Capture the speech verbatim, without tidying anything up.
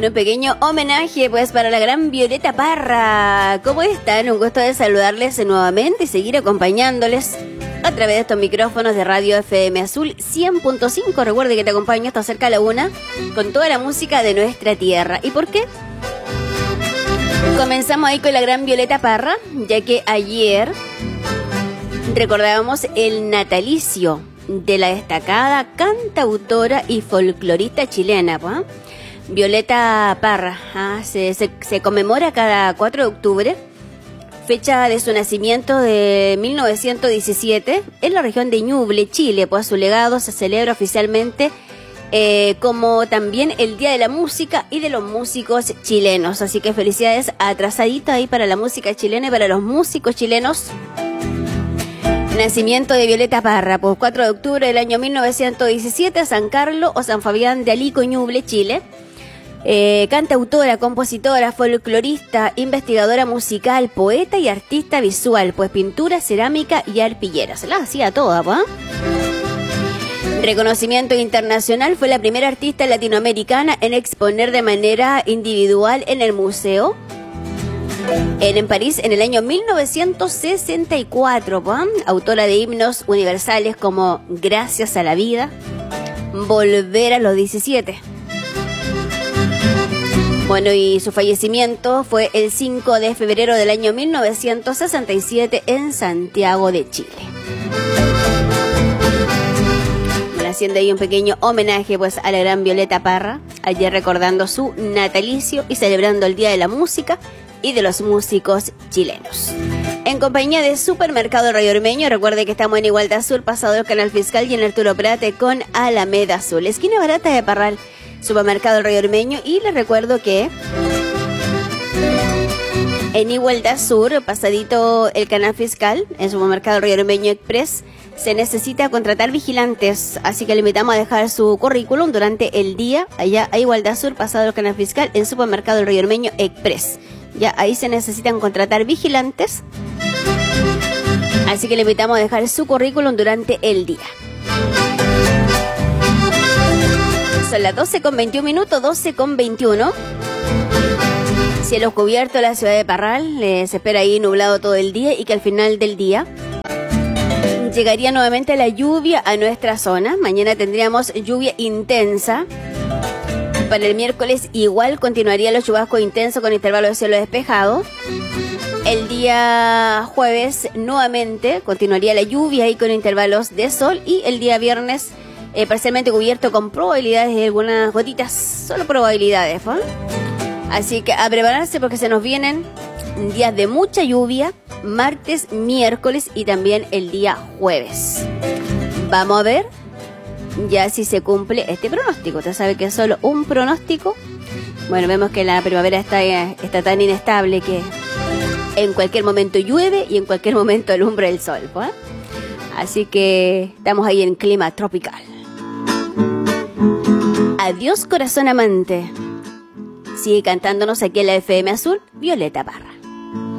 Bueno, un pequeño homenaje pues para la gran Violeta Parra. ¿Cómo están? Un gusto de saludarles nuevamente y seguir acompañándoles a través de estos micrófonos de Radio F M Azul cien punto cinco. Recuerde que te acompaño hasta cerca de la una con toda la música de nuestra tierra. ¿Y por qué? Comenzamos ahí con la gran Violeta Parra, ya que ayer recordábamos el natalicio de la destacada cantautora y folclorista chilena, ¿eh? Violeta Parra. ¿eh? Se, se, se conmemora cada cuatro de octubre, fecha de su nacimiento de mil novecientos diecisiete, en la región de Ñuble, Chile. Pues su legado se celebra oficialmente eh, como también el Día de la Música y de los músicos chilenos. Así que felicidades atrasadito ahí para la música chilena y para los músicos chilenos. Nacimiento de Violeta Parra, pues cuatro de octubre del año mil novecientos diecisiete, San Carlos o San Fabián de Alico, Ñuble, Chile. Eh, cantautora, compositora, folclorista, investigadora musical, poeta y artista visual, pues pintura, cerámica y arpillera. Se la hacía toda, ¿pues? Reconocimiento internacional, fue la primera artista latinoamericana en exponer de manera individual en el museo En, en París en el año mil novecientos sesenta y cuatro, ¿eh? Autora de himnos universales como Gracias a la vida, Volver a los diecisiete. Bueno, y su fallecimiento fue el cinco de febrero del año mil novecientos sesenta y siete en Santiago de Chile. Bueno, haciendo ahí un pequeño homenaje pues a la gran Violeta Parra, ayer recordando su natalicio y celebrando el Día de la Música y de los músicos chilenos. En compañía de Supermercado Rayo Ormeño, recuerde que estamos en Igualdad Sur, pasado el Canal Fiscal, y en Arturo Prate con Alameda Azul, esquina barata de Parral. Supermercado Rayo Ormeño, y les recuerdo que en Igualdad Sur, pasadito el Canal Fiscal, en Supermercado Rayo Ormeño Express, se necesita contratar vigilantes, así que le invitamos a dejar su currículum durante el día allá a Igualdad Sur, pasado el Canal Fiscal, en Supermercado Rayo Ormeño Express. Ya ahí se necesitan contratar vigilantes, así que le invitamos a dejar su currículum durante el día. Son las doce con veintiún minutos, doce con veintiuno. Cielo cubierto en la ciudad de Parral, eh, se espera ahí nublado todo el día y que al final del día llegaría nuevamente la lluvia a nuestra zona. Mañana tendríamos lluvia intensa. Para el miércoles igual continuaría los chubascos intensos con intervalos de cielo despejado. El día jueves nuevamente continuaría la lluvia y con intervalos de sol, y el día viernes eh, parcialmente cubierto con probabilidades de algunas gotitas, solo probabilidades, ¿eh? Así que a prepararse porque se nos vienen días de mucha lluvia, martes, miércoles y también el día jueves. Vamos a ver ya si se cumple este pronóstico. Usted sabe que es solo un pronóstico. Bueno, vemos que la primavera está, está tan inestable que en cualquier momento llueve y en cualquier momento alumbra el sol, ¿pues? Así que estamos ahí en clima tropical. Adiós, corazón amante. Sigue cantándonos aquí en la F M Azul, Violeta Parra.